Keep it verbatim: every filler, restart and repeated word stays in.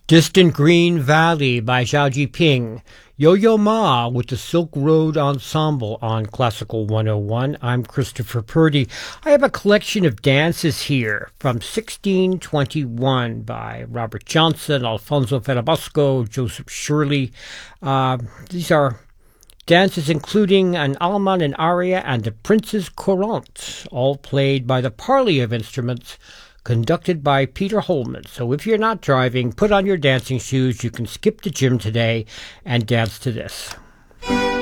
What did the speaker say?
Distant Green Valley by Zhao Jiping. Yo-Yo Ma with the Silk Road Ensemble on Classical one oh one. I'm Christopher Purdy. I have a collection of dances here from sixteen twenty-one by Robert Johnson, Alfonso Ferrabosco, Joseph Shirley. Uh, these are dances including an Alman, an aria, and the Prince's Courante, all played by the parley of instruments, conducted by Peter Holman. So if you're not driving, put on your dancing shoes. You can skip the gym today and dance to this.